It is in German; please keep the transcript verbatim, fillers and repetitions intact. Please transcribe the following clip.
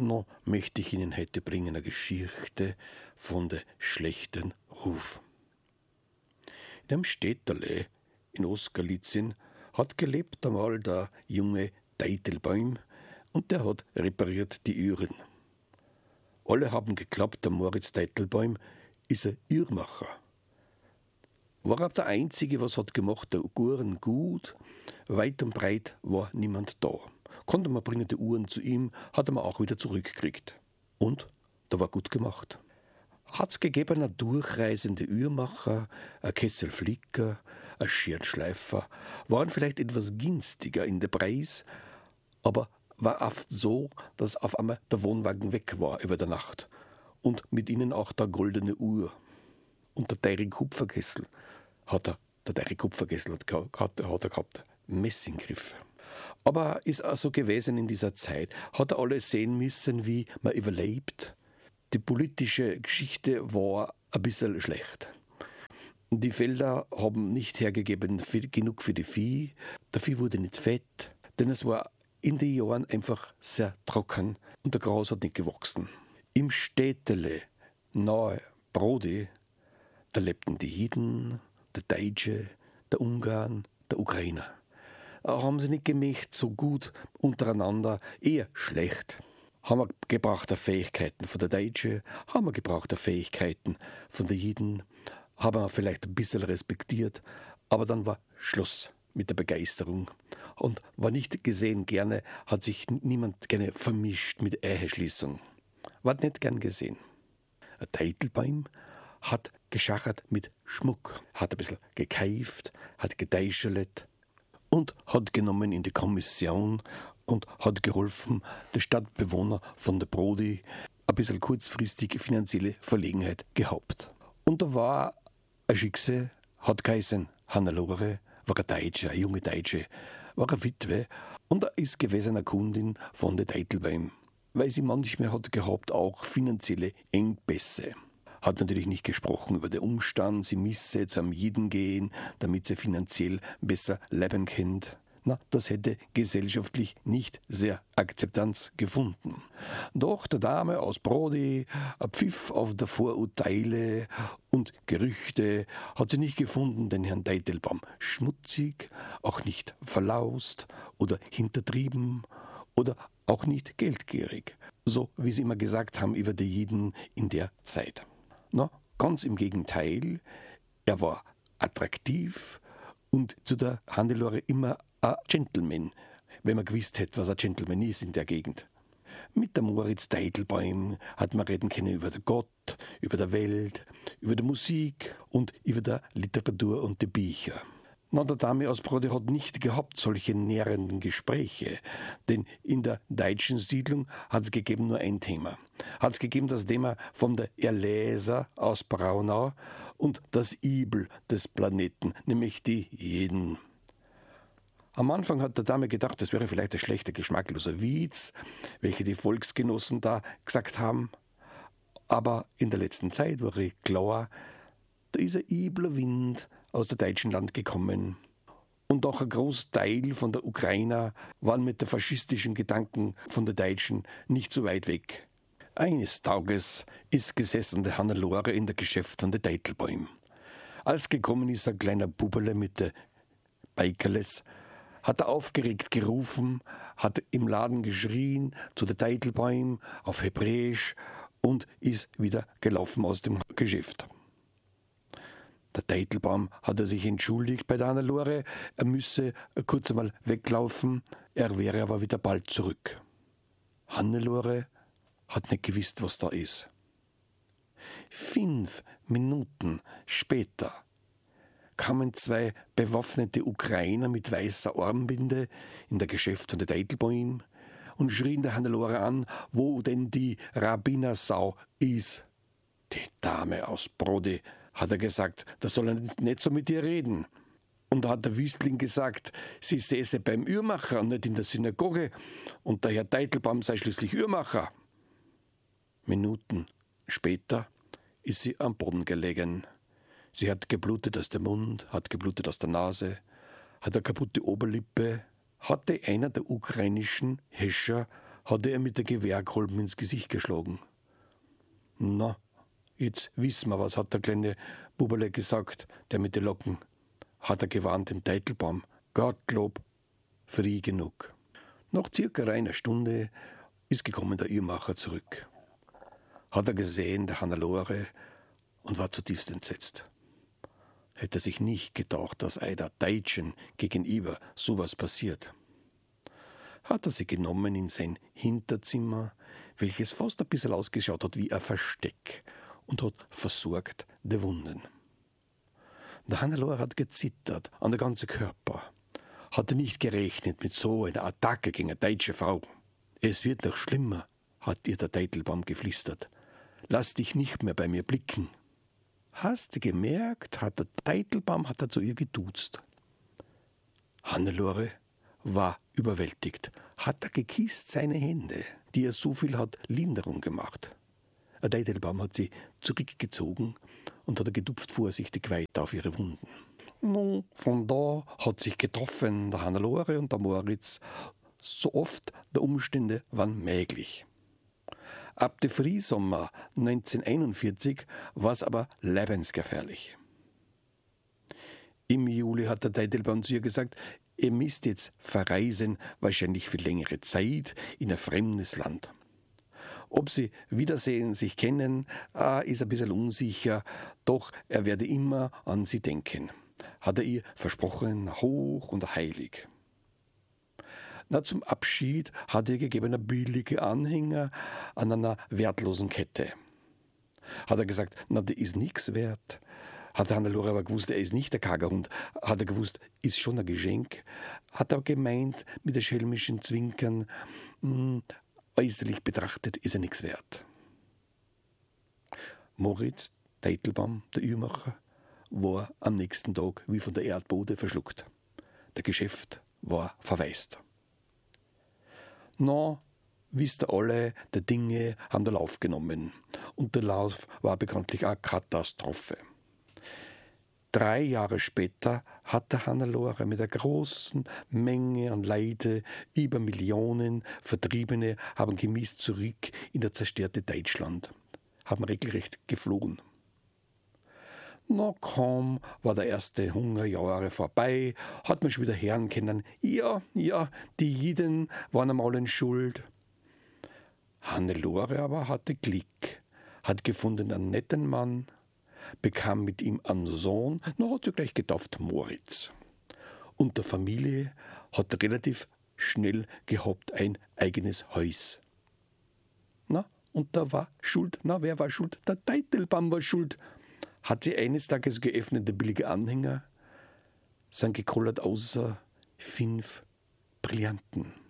noch möchte ich Ihnen heute bringen eine Geschichte von der schlechten Ruf. In einem Städterle in Ostgalizien hat gelebt einmal der junge Teitelbaum und der hat repariert die Uhren. Alle haben geglaubt, der Moritz Teitelbaum ist ein Uhrmacher. War er der Einzige, was hat gemacht, der Uhren gut, weit und breit war niemand da. Konnte man bringen die Uhren zu ihm, hat er mir auch wieder zurückgekriegt. Und da war gut gemacht. Hat's gegeben einen durchreisende Uhrmacher, ein Kesselflicker, ein Scherenschleifer, waren vielleicht etwas günstiger in der Preis, aber war oft so, dass auf einmal der Wohnwagen weg war über der Nacht und mit ihnen auch der goldene Uhr. Und der teure Kupferkessel hat er, der teure Kupferkessel hat, hat, hat er gehabt, Messinggriffe. Aber ist auch so gewesen in dieser Zeit, hat er alles sehen müssen, wie man überlebt. Die politische Geschichte war ein bisschen schlecht. Die Felder haben nicht hergegeben für, genug für die Vieh. Der Vieh wurde nicht fett, denn es war in den Jahren einfach sehr trocken und der Gras hat nicht gewachsen. Im Städtele nahe Brody, da lebten die Jiden, der Deutsche, der Ungarn, der Ukrainer. Haben sie nicht gemächt so gut untereinander, eher schlecht. Haben wir gebrauchte Fähigkeiten von der Deutschen, haben wir gebrauchte Fähigkeiten von den Jiden, haben wir vielleicht ein bisschen respektiert, aber dann war Schluss mit der Begeisterung. Und war nicht gesehen gerne, hat sich niemand gerne vermischt mit Eheschließung. War nicht gern gesehen. Ein Teitelbaum hat geschachert mit Schmuck, hat ein bisschen gekeift, hat gedeischelt und hat genommen in die Kommission und hat geholfen, der Stadtbewohner von der Brody ein bisschen kurzfristige finanzielle Verlegenheit gehabt. Und da war ein Schicksal, hat geheißen Hannelore, war ein Deutsche, eine junge Deutsche, war eine Witwe und er ist gewesen eine Kundin von der Teitelbaum, weil sie manchmal hat gehabt auch finanzielle Engpässe. Hat natürlich nicht gesprochen über den Umstand, sie müsse zu einem Jiden gehen, damit sie finanziell besser leben kennt. Na, das hätte gesellschaftlich nicht sehr Akzeptanz gefunden. Doch der Dame aus Brody, ein Pfiff auf der Vorurteile und Gerüchte, hat sie nicht gefunden, den Herrn Teitelbaum schmutzig, auch nicht verlaust oder hintertrieben oder auch nicht geldgierig, so wie sie immer gesagt haben über die Jiden in der Zeit. Na, ganz im Gegenteil, er war attraktiv und zu der Hannelore immer ein Gentleman, wenn man gewusst hätte, was ein Gentleman ist in der Gegend. Mit dem Moritz Teitelbaum hat man reden können über den Gott, über die Welt, über die Musik und über die Literatur und die Bücher. Na, der Dame aus Brody hat nicht gehabt solche nährenden Gespräche, denn in der deutschen Siedlung hat es gegeben nur ein Thema. Hat es gegeben das Thema von der Erleser aus Braunau und das Übel des Planeten, nämlich die Jiden. Am Anfang hat der Dame gedacht, das wäre vielleicht ein schlechter, geschmackloser Witz, welche die Volksgenossen da gesagt haben. Aber in der letzten Zeit war ich klar, da ist ein übler Wind aus dem deutschen Land gekommen. Und auch ein Großteil von der Ukrainer waren mit den faschistischen Gedanken von der Deutschen nicht so weit weg. Eines Tages ist gesessen der Hannelore in der Geschäft von der Teitelbaum. Als gekommen ist ein kleiner Bubele mit der Beikerles, hat er aufgeregt gerufen, hat im Laden geschrien zu der Teitelbaum auf Hebräisch und ist wieder gelaufen aus dem Geschäft. Der Teitelbaum hat er sich entschuldigt bei der Hannelore, er müsse kurz einmal weglaufen, er wäre aber wieder bald zurück. Hannelore hat nicht gewusst, was da ist. Fünf Minuten später kamen zwei bewaffnete Ukrainer mit weißer Armbinde in der Geschäft von der Teitelbaum und schrien der Hannelore an, wo denn die Rabbinersau ist. Die Dame aus Brody, hat er gesagt, da soll er nicht so mit ihr reden. Und da hat der Wüstling gesagt, sie säße beim Uhrmacher und nicht in der Synagoge und der Herr Teitelbaum sei schließlich Uhrmacher. Minuten später ist sie am Boden gelegen. Sie hat geblutet aus dem Mund, hat geblutet aus der Nase, hat eine kaputte Oberlippe, hatte einer der ukrainischen Häscher hat er mit der Gewehrkolben ins Gesicht geschlagen. Na, jetzt wissen wir, was hat der kleine Buberle gesagt, der mit den Locken. Hat er gewarnt den Teitelbaum. Gottlob, früh genug. Nach circa einer Stunde ist gekommen der Uhrmacher zurück. Hat er gesehen, der Hannelore, und war zutiefst entsetzt. Hätte sich nicht gedacht, dass einer Deutschen gegenüber sowas passiert. Hat er sie genommen in sein Hinterzimmer, welches fast ein bisschen ausgeschaut hat wie ein Versteck, und hat versorgt die Wunden. Der Hannelore hat gezittert an der ganzen Körper, hatte nicht gerechnet mit so einer Attacke gegen eine deutsche Frau. Es wird noch schlimmer, hat ihr der Teitelbaum geflüstert. Lass dich nicht mehr bei mir blicken. Hast du gemerkt, hat der Teitelbaum hat er zu ihr geduzt. Hannelore war überwältigt, hat er gekisst seine Hände, die er so viel hat Linderung gemacht. Der Teitelbaum hat sie zurückgezogen und hat er gedupft vorsichtig weiter auf ihre Wunden. Nun, von da hat sich getroffen der Hannelore und der Moritz, so oft der Umstände waren möglich. Ab dem Frühsommer neunzehnhunderteinundvierzig war es aber lebensgefährlich. Im Juli hat der Teitelbaum zu ihr gesagt, ihr müsst jetzt verreisen, wahrscheinlich für längere Zeit, in ein fremdes Land. Ob sie wiedersehen, sich kennen, ist ein bisschen unsicher, doch er werde immer an sie denken. Hat er ihr versprochen, hoch und heilig. Na, zum Abschied hat er gegeben einen billigen Anhänger an einer wertlosen Kette. Hat er gesagt, na, der ist nichts wert. Hat der Hannelore aber gewusst, er ist nicht der Kagerhund. Hat er gewusst, ist schon ein Geschenk. Hat er gemeint, mit der schelmischen Zwinkern, mh, äußerlich betrachtet ist er nichts wert. Moritz, Teitelbaum, der Uhrmacher, war am nächsten Tag wie von der Erdboden verschluckt. Der Geschäft war verwaist. Na, wisst ihr alle, die Dinge haben den Lauf genommen. Und der Lauf war bekanntlich eine Katastrophe. Drei Jahre später hat der Hannelore mit einer großen Menge an Leute, über Millionen Vertriebene, haben gemisst zurück in das zerstörte Deutschland, haben regelrecht geflohen. Na kaum war der erste Hungerjahre vorbei, hat man schon wieder hören können, ja, ja, die Jiden waren einmal in Schuld. Hannelore aber hatte Glück, hat gefunden einen netten Mann, bekam mit ihm einen Sohn, na hat sie gleich getauft Moritz. Und der Familie hat relativ schnell gehabt ein eigenes Haus. Na, und da war schuld, na wer war schuld? Der Teitelbaum war schuld. Hat sie eines Tages geöffnet, der billige Anhänger, sind gekollert außer fünf Brillanten.